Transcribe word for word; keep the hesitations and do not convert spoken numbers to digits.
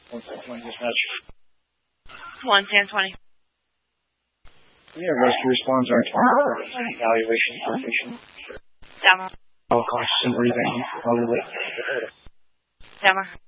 one San twenty dispatch. one San twenty. Yeah, rescue response our evaluation location. Down. All conscious and breathing. Probably. Down.